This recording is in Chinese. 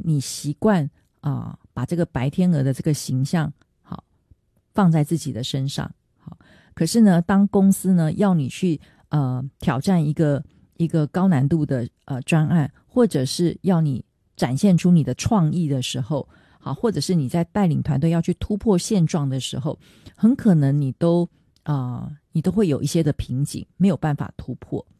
你习惯把这个白天鹅的这个形象好放在自己的身上，好，可是呢，当公司呢要你去挑战一个高难度的专案，或者是要你展现出你的创意的时候，好，或者是你在带领团队要去突破现状的时候，很可能你都会有一些的瓶颈，没有办法突破。